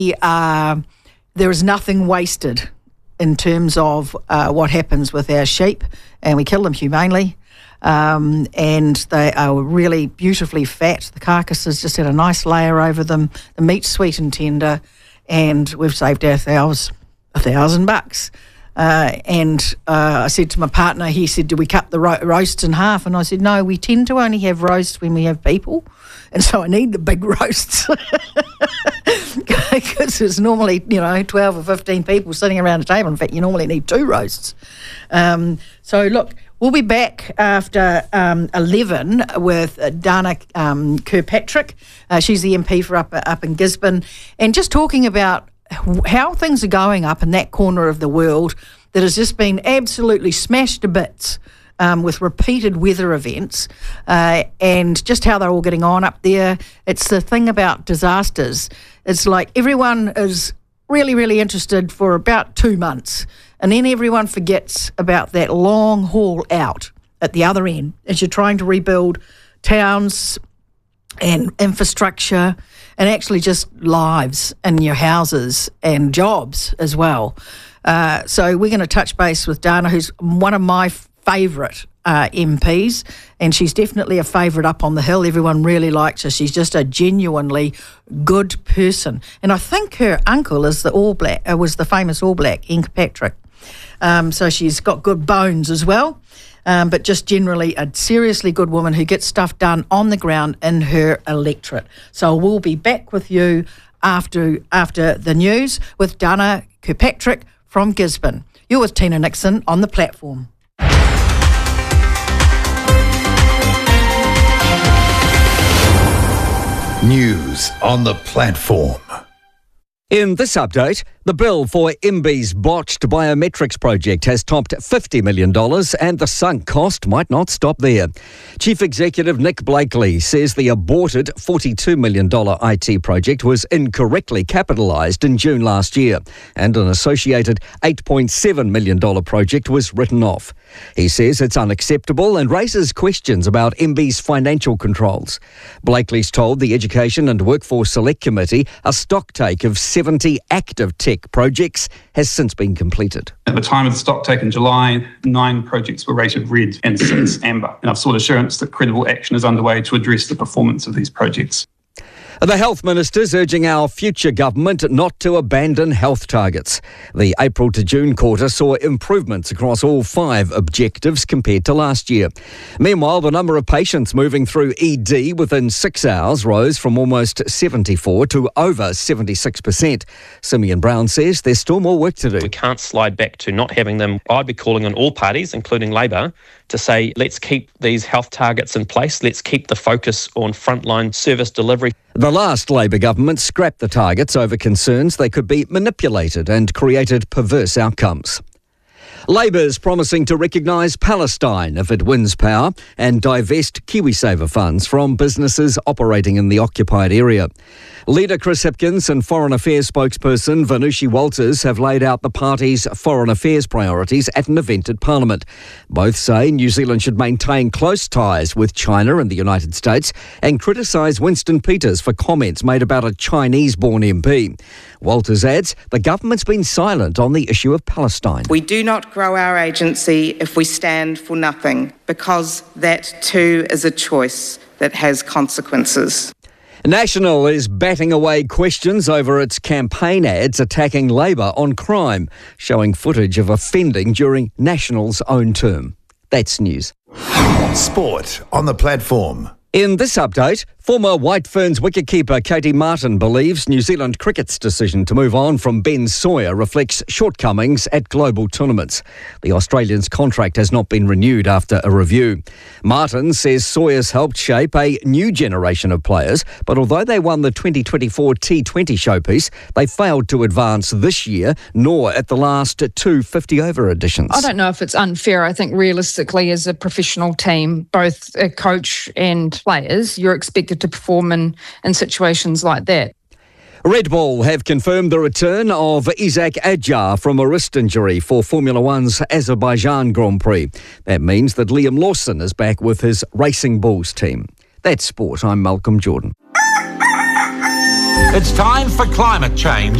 There is nothing wasted in terms of what happens with our sheep, and we kill them humanely. And they are really beautifully fat. The carcasses just had a nice layer over them. The meat's sweet and tender, and we've saved ourselves $1,000. And I said to my partner, he said, do we cut the roasts in half? And I said, no, we tend to only have roasts when we have people. And so I need the big roasts. Because there's normally, 12 or 15 people sitting around a table. In fact, you normally need 2 roasts. So look, we'll be back after 11 with Dana Kirkpatrick. She's the MP for up in Gisborne. And just talking about how things are going up in that corner of the world that has just been absolutely smashed to bits with repeated weather events and just how they're all getting on up there. It's the thing about disasters. It's like everyone is really, really interested for about 2 months, and then everyone forgets about that long haul out at the other end as you're trying to rebuild towns and infrastructure and actually just lives in your houses and jobs as well. So we're going to touch base with Dana, who's one of my favourite MPs, and she's definitely a favourite up on the hill. Everyone really likes her. She's just a genuinely good person. And I think her uncle is was the famous All Black, Ian Kirkpatrick. So she's got good bones as well. But just generally a seriously good woman who gets stuff done on the ground in her electorate. So we'll be back with you after the news with Dana Kirkpatrick from Gisborne. You're with Tina Nixon on The Platform. News on The Platform. In this update, the bill for MBIE's botched biometrics project has topped $50 million, and the sunk cost might not stop there. Chief Executive Nick Blakely says the aborted $42 million IT project was incorrectly capitalised in June last year, and an associated $8.7 million project was written off. He says it's unacceptable and raises questions about MBIE's financial controls. Blakely's told the Education and Workforce Select Committee a stocktake of 70 active tech projects has since been completed. At the time of the stocktake in July, 9 projects were rated red and 6 amber. And I've sought assurance that credible action is underway to address the performance of these projects. The Health Minister's urging our future government not to abandon health targets. The April to June quarter saw improvements across all 5 objectives compared to last year. Meanwhile, the number of patients moving through ED within 6 hours rose from almost 74 to over 76%. Simeon Brown says there's still more work to do. We can't slide back to not having them. I'd be calling on all parties, including Labor, to say, let's keep these health targets in place. Let's keep the focus on frontline service delivery. The last Labor government scrapped the targets over concerns they could be manipulated and created perverse outcomes. Labor's promising to recognise Palestine if it wins power and divest KiwiSaver funds from businesses operating in the occupied area. Leader Chris Hipkins and Foreign Affairs spokesperson Vanushi Walters have laid out the party's foreign affairs priorities at an event at Parliament. Both say New Zealand should maintain close ties with China and the United States and criticise Winston Peters for comments made about a Chinese-born MP. Walters adds the government's been silent on the issue of Palestine. We do not grow our agency if we stand for nothing, because that too is a choice that has consequences. National is batting away questions over its campaign ads attacking Labor on crime, showing footage of offending during National's own term. That's news. Sport on The Platform. In this update, former White Ferns wicketkeeper Katie Martin believes New Zealand cricket's decision to move on from Ben Sawyer reflects shortcomings at global tournaments. The Australian's contract has not been renewed after a review. Martin says Sawyer's helped shape a new generation of players, but although they won the 2024 T20 showpiece, they failed to advance this year, nor at the last 2 50-over editions. I don't know if it's unfair. I think realistically, as a professional team, both a coach and players, you're expected to perform in situations like that. Red Bull have confirmed the return of Isaac Adjar from a wrist injury for Formula One's Azerbaijan Grand Prix. That means that Liam Lawson is back with his Racing Bulls team. That's sport. I'm Malcolm Jordan. It's time for climate change